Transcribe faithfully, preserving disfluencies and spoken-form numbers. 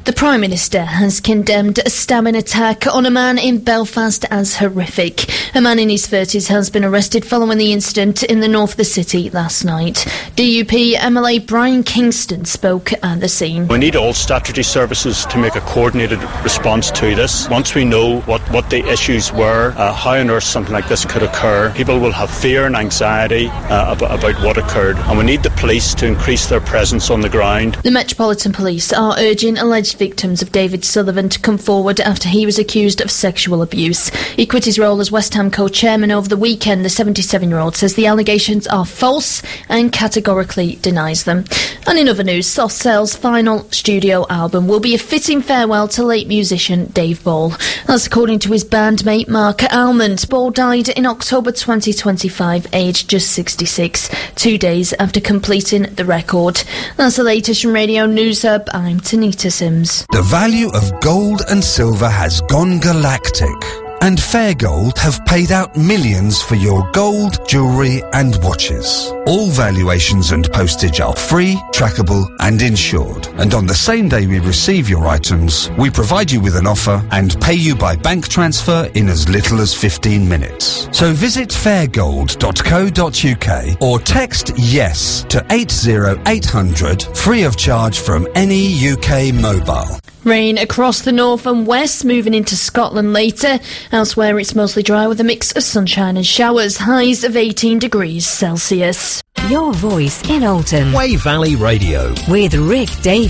The Prime Minister has condemned a stabbing attack on a man in Belfast as horrific. A man in his thirties has been arrested following the incident in the north of the city last night. D U P M L A Brian Kingston spoke at the scene. We need all statutory services to make a coordinated response to this. Once we know what, what the issues were, uh, how on earth something like this could occur, people will have fear and anxiety uh, about, about what occurred, and we need the police to increase their presence on the ground. The Metropolitan Police are urging alleged victims of David Sullivan to come forward after he was accused of sexual abuse. He quit his role as West Ham co-chairman over the weekend. The seventy-seven-year-old says the allegations are false and categorically denies them. And in other news, Soft Cell's final studio album will be a fitting farewell to late musician Dave Ball. That's according to his bandmate Mark Almond. Ball died in October twenty twenty-five, aged just sixty-six, two days after completing the record. That's the latest from Radio News Hub. I'm Tanita Sims. The value of gold and silver has gone galactic, and Fair Gold have paid out millions for your gold, jewellery and watches. All valuations and postage are free, trackable and insured. And on the same day we receive your items, we provide you with an offer and pay you by bank transfer in as little as fifteen minutes. So visit fairgold dot co dot uk or text YES to eight zero eight hundred, free of charge from any U K mobile. Rain across the north and west, moving into Scotland later. Elsewhere it's mostly dry with a mix of sunshine and showers, highs of eighteen degrees Celsius. Your voice in Alton. Way Valley Radio. With Rick Davies.